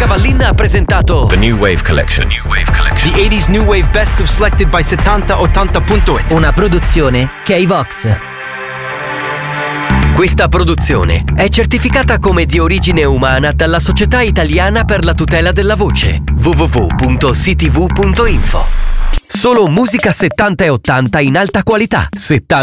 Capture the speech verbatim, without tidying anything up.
Cavallin ha presentato The New Wave Collection. New Wave Collection. The eighties New Wave Best of Selected by settanta ottanta punto it. Una produzione K-Vox. Questa produzione è certificata come di origine umana dalla Società Italiana per la Tutela della Voce w w w punto c t v punto info. Solo musica settanta e ottanta in alta qualità. settanta